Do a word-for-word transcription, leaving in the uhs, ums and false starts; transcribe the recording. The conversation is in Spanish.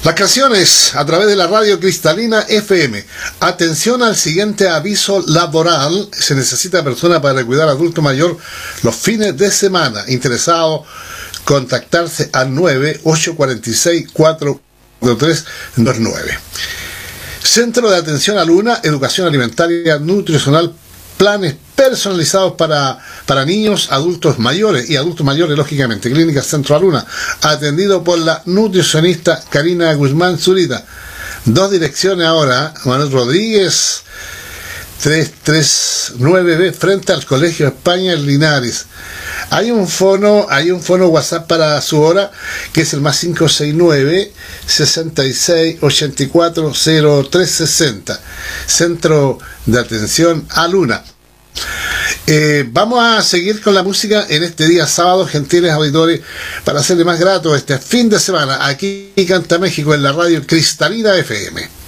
Las canciones a través de la radio Cristalina F M. Atención al siguiente aviso laboral. Se necesita persona para cuidar al adulto mayor los fines de semana. Interesado, contactarse al nueve ocho cuatro seis cuatro cuatro tres dos nueve. Centro de Atención a Luna, Educación Alimentaria Nutricional, planes personalizados para, para niños, adultos mayores y adultos mayores, lógicamente. Clínica Centro Aluna, atendido por la nutricionista Karina Guzmán Zurita. Dos direcciones ahora, Manuel Rodríguez, trescientos treinta y nueve B, frente al Colegio España en Linares. Hay un fono, hay un fono WhatsApp para su hora, que es el más cinco seis nueve, sesenta y seis, ochenta y cuatro, cero tres sesenta. Centro de Atención a Luna. Eh, vamos a seguir con la música en este día sábado, gentiles auditores, para hacerle más grato este fin de semana. Aquí Canta México en la radio Cristalina F M.